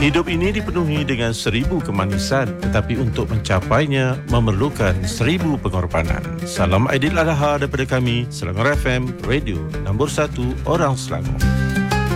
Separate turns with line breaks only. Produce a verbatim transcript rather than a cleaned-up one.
Hidup ini dipenuhi dengan seribu kemanisan, tetapi untuk mencapainya memerlukan seribu pengorbanan. Salam Aidil Adha daripada kami, Selangor F M, Radio nombor satu Orang Selangor.